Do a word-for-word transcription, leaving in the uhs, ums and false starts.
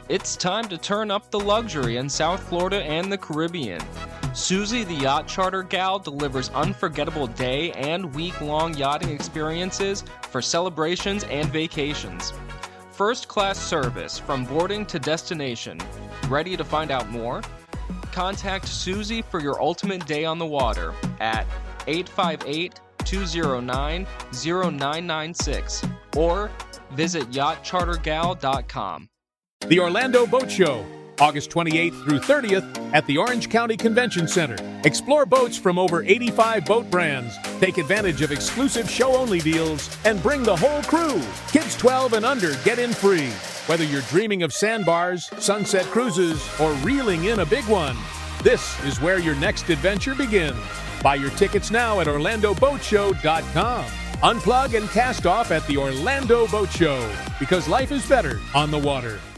It's time to turn up the luxury in South Florida and the Caribbean. Susie the Yacht Charter Gal delivers unforgettable day and week-long yachting experiences for celebrations and vacations. First-class service from boarding to destination. Ready to find out more? Contact Susie for your ultimate day on the water at eight five eight, two zero nine, zero nine nine six or visit yacht charter gal dot com. The Orlando Boat Show, August twenty-eighth through thirtieth at the Orange County Convention Center. Explore boats from over eighty-five boat brands. Take advantage of exclusive show-only deals and bring the whole crew. Kids twelve and under get in free. Whether you're dreaming of sandbars, sunset cruises, or reeling in a big one, this is where your next adventure begins. Buy your tickets now at orlando boat show dot com. Unplug and cast off at the Orlando Boat Show, because life is better on the water.